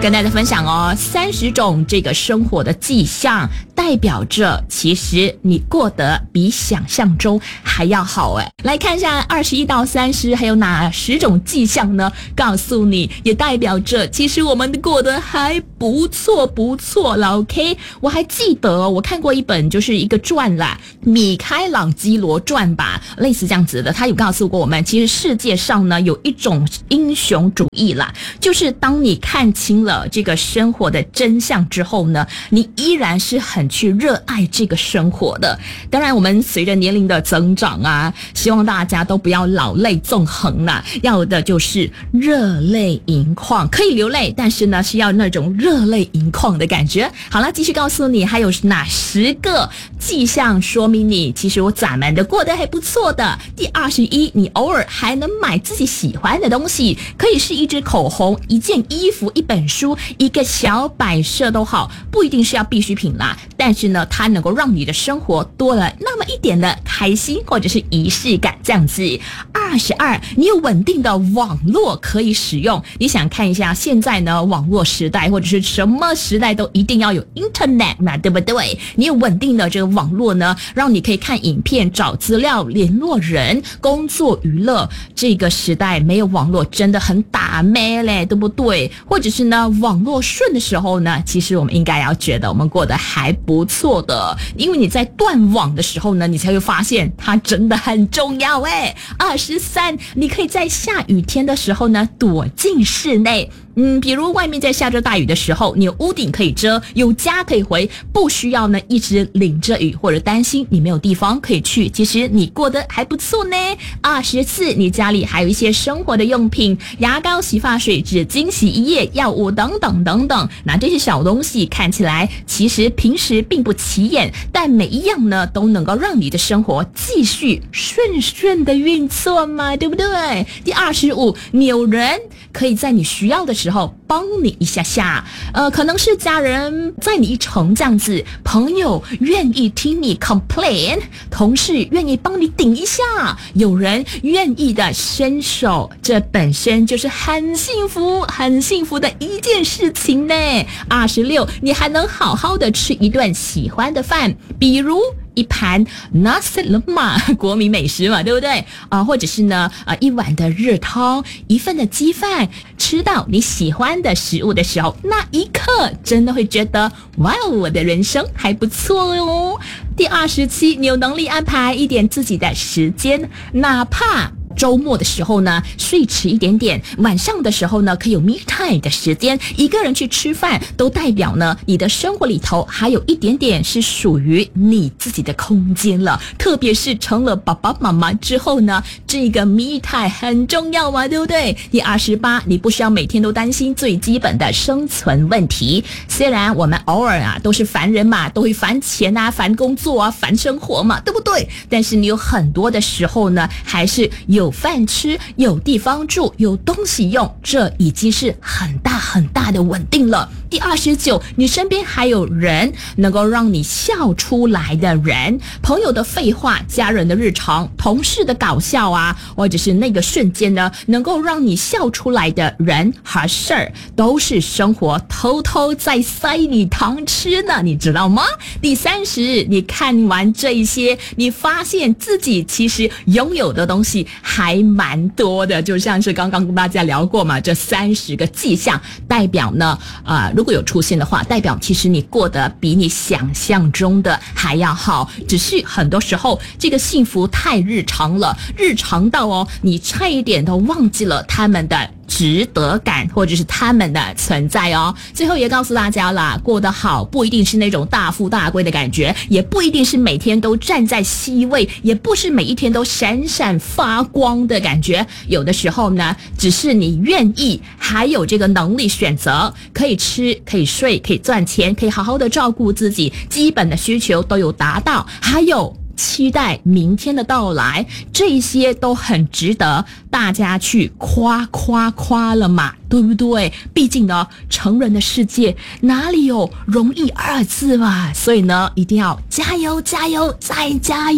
跟大家分享哦，30种这个生活的迹象，代表着其实你过得比想象中还要好哎。来看一下21到30还有哪10种迹象呢？告诉你，也代表着其实我们过得还不错了 OK。 我还记得我看过一本就是一个传啦，米开朗基罗传吧，类似这样子的，他有告诉过我们，其实世界上呢有一种英雄主义啦，就是当你看清了这个生活的真相之后呢，你依然是很去热爱这个生活的。当然我们随着年龄的增长啊，希望大家都不要老泪纵横啦，要的就是热泪盈眶，可以流泪，但是呢是要那种热泪盈眶的感觉。好了，继续告诉你还有哪10个迹象说明你其实咱们的过得还不错的。第21，你偶尔还能买自己喜欢的东西，可以是一支口红、一件衣服、一本书、一个小摆设都好，不一定是要必需品啦，但是呢它能够让你的生活多了那么一点的开心或者是仪式感这样子。22，你有稳定的网络可以使用。你想看一下现在呢网络时代或者是什么时代都一定要有 internet 嘛，对不对？你有稳定的这个网络呢，让你可以看影片、找资料、联络人、工作、娱乐。这个时代没有网络真的很打咩嘞，对不对？或者是呢网络顺的时候呢，其实我们应该要觉得我们过得还不错的，因为你在断网的时候呢，你才会发现它真的很重要诶。23，你可以在下雨天的时候呢躲进室内。比如外面在下着大雨的时候，你有屋顶可以遮，有家可以回，不需要呢一直淋着雨或者担心你没有地方可以去，其实你过得还不错呢。24，你家里还有一些生活的用品，牙膏、洗发水、纸巾、洗衣液、药物等等等等。那这些小东西看起来其实平时并不起眼，但每一样呢都能够让你的生活继续顺的运作嘛，对不对？第25，你有人可以在你需要的时候帮你一下，可能是家人载你一程这样子，朋友愿意听你 complain， 同事愿意帮你顶一下，有人愿意的伸手，这本身就是很幸福的一件事情呢。26，你还能好好的吃一顿喜欢的饭，比如一盘 nasi lemak 国民美食嘛，对不对？或者是呢一碗的热汤，一份的鸡饭，吃到你喜欢的食物的时候，那一刻真的会觉得哇，我的人生还不错哦。第27，你有能力安排一点自己的时间，哪怕周末的时候呢睡迟一点点，晚上的时候呢可以有 me time 的时间，一个人去吃饭，都代表呢你的生活里头还有一点点是属于你自己的空间了。特别是成了爸爸妈妈之后呢，这个 me time 很重要嘛，对不对？第28，你不需要每天都担心最基本的生存问题。虽然我们偶尔都是烦人嘛，都会烦钱啊，烦工作啊，烦生活嘛，对不对？但是你有很多的时候呢还是有饭吃，有地方住，有东西用，这已经是很大的稳定了。第29，你身边还有人能够让你笑出来的人，朋友的废话，家人的日常，同事的搞笑啊，或者是那个瞬间呢能够让你笑出来的人和事儿，都是生活偷偷在塞你糖吃呢，你知道吗？第30，你看完这一些，你发现自己其实拥有的东西还蛮多的，就像是刚刚跟大家聊过嘛，这30个迹象代表呢如果有出现的话，代表其实你过得比你想象中的还要好，只是很多时候这个幸福太日常了，日常到你差一点都忘记了他们的值得感或者是他们的存在哦。最后也告诉大家啦，过得好不一定是那种大富大贵的感觉，也不一定是每天都站在 C 位，也不是每一天都闪闪发光的感觉，有的时候呢只是你愿意还有这个能力选择，可以吃可以睡可以赚钱，可以好好的照顾自己，基本的需求都有达到，还有期待明天的到来，这些都很值得大家去夸了嘛，对不对？毕竟呢成人的世界哪里有容易2字嘛，所以呢一定要加油再加油。